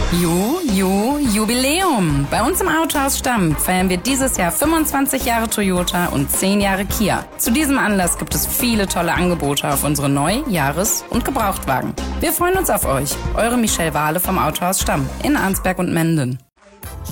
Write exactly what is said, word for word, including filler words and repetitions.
Ju, Ju, Jubiläum. Bei uns im Autohaus Stamm feiern wir dieses Jahr fünfundzwanzig Jahre Toyota und zehn Jahre Kia. Zu diesem Anlass gibt es viele tolle Angebote auf unsere Neu-, Jahres- und Gebrauchtwagen. Wir freuen uns auf euch. Eure Michelle Wahle vom Autohaus Stamm in Arnsberg und Menden.